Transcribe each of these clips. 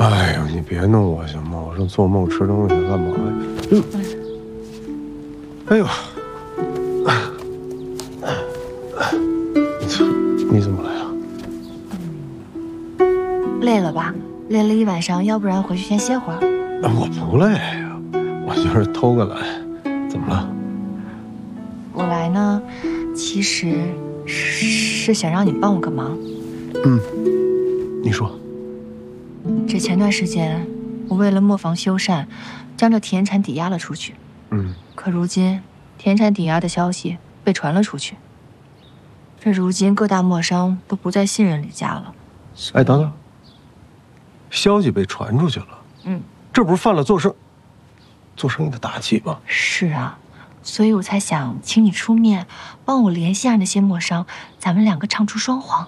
哎呦，你别弄我行吗？我说做梦吃东西干嘛呀？哎呦，你怎么来了？ 累了吧？累了一晚上，要不然回去先歇会儿。 我不累呀，我就是偷个懒。怎么了？ 我来呢，其实是想让你帮我个忙。 你说。 这前段时间，我为了磨坊修缮，将这田产抵押了出去。可如今，田产抵押的消息被传了出去。这如今各大磨商都不再信任李家了。 哎，等等，消息被传出去了。这不是犯了做生意的大忌吗？ 是啊，所以我才想请你出面，帮我联系下那些磨商，咱们两个唱出双簧。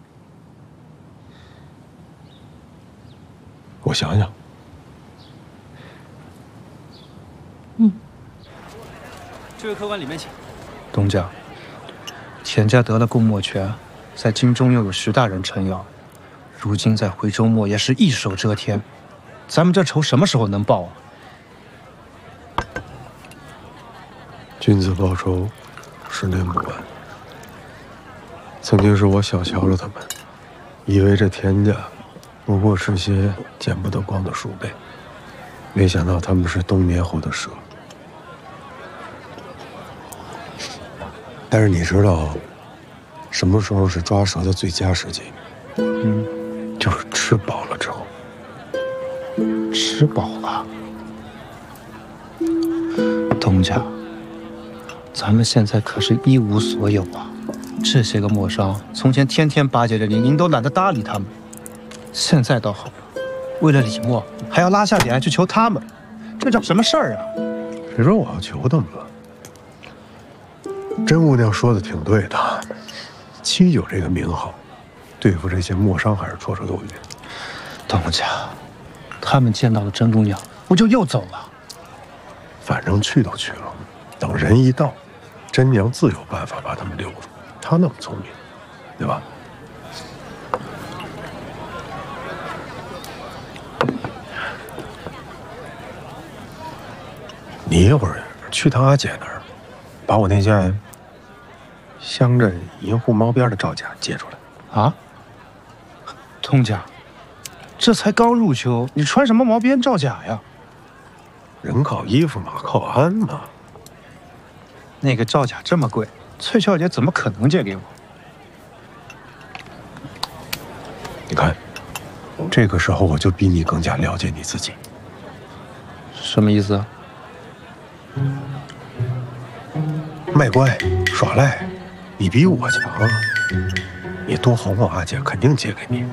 我想想。 这位客官里面请。 东家，田家得了供墨权，在京中又有徐大人撑腰，如今在回州末也是一手遮天，咱们这仇什么时候能报啊？ 君子报仇，十年不晚。曾经是我小瞧了他们，以为这田家不过是些见不得光的鼠辈，没想到他们是冬眠后的蛇。但是你知道，什么时候是抓蛇的最佳时机？就是吃饱了之后。 吃饱了，东家，咱们现在可是一无所有啊！这些个磨商，从前天天巴结着您都懒得搭理他们，现在倒好了，为了李默还要拉下脸去求他们，这叫什么事儿啊？ 谁说我要求他们了？甄姑娘说的挺对的，七九这个名号，对付这些磨商还是绰绰有余。 东家，他们见到了甄姑娘，不就又走了？ 反正去都去了，等人一到，甄娘自有办法把他们留住。她那么聪明，对吧？你一会儿去趟阿姐那儿，把我那件乡镇银户毛边的罩甲借出来。 啊，东家，这才刚入秋，你穿什么毛边罩甲呀？ 人靠衣服，马靠鞍嘛。 那个罩甲这么贵，翠小姐怎么可能借给我？ 你看，这个时候我就比你更加了解你自己。 什么意思啊？ 卖乖耍赖，你比我强啊！你多哄哄阿姐，肯定借给你。